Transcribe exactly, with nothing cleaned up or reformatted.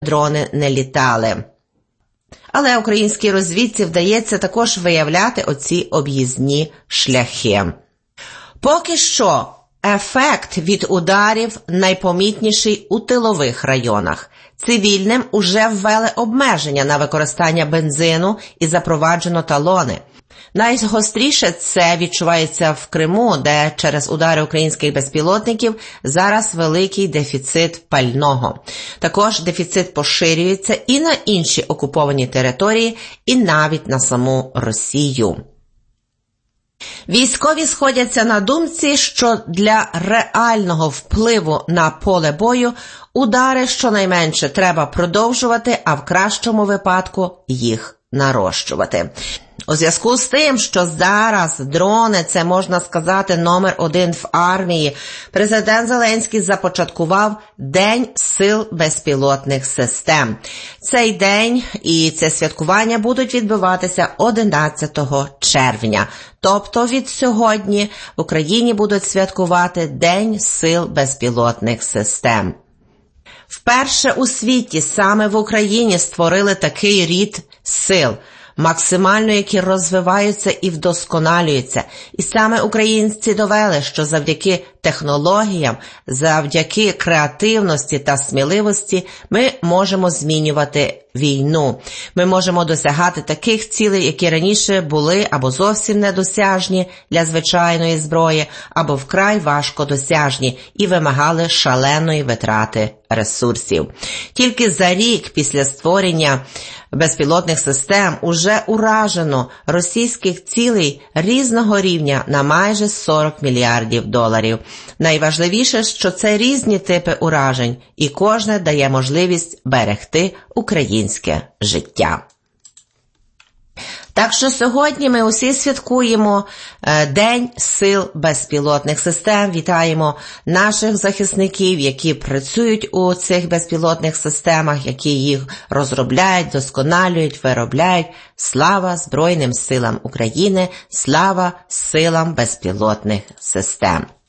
дрони не літали. Але українській розвідці вдається також виявляти оці об'їзні шляхи. Поки що ефект від ударів найпомітніший у тилових районах. Цивільним уже ввели обмеження на використання бензину і запроваджено талони. Найгостріше це відчувається в Криму, де через удари українських безпілотників зараз великий дефіцит пального. Також дефіцит поширюється і на інші окуповані території, і навіть на саму Росію. Військові сходяться на думці, що для реального впливу на поле бою удари щонайменше треба продовжувати, а в кращому випадку їх нарощувати. У зв'язку з тим, що зараз дрони – це, можна сказати, номер один в армії, президент Зеленський започаткував День сил безпілотних систем. Цей день і це святкування будуть відбуватися одинадцятого червня. Тобто від сьогодні в Україні будуть святкувати День сил безпілотних систем. Вперше у світі саме в Україні створили такий рід сил, максимально які розвиваються і вдосконалюються. І саме українці довели, що завдяки технологіям, завдяки креативності та сміливості ми можемо змінювати війну. Ми можемо досягати таких цілей, які раніше були або зовсім недосяжні для звичайної зброї, або вкрай важко досяжні і вимагали шаленої витрати ресурсів. Тільки за рік після створення безпілотних систем уже уражено російських цілей різного рівня на майже сорок мільярдів доларів. Найважливіше, що це різні типи уражень, і кожне дає можливість берегти українське життя. Так що сьогодні ми усі святкуємо День сил безпілотних систем, вітаємо наших захисників, які працюють у цих безпілотних системах, які їх розробляють, досконалюють, виробляють. Слава Збройним силам України, слава силам безпілотних систем!